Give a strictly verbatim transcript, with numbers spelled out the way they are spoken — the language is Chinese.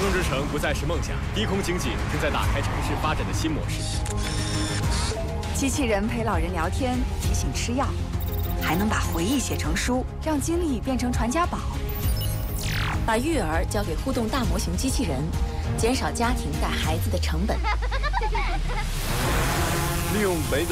空之城不再是梦想，低空经济正在打开城市发展的新模式。 机器人陪老人聊天，提醒吃药，还能把回忆写成书，让经历变成传家宝。 把育儿交给互动大模型机器人，减少家庭带孩子的成本。 利用每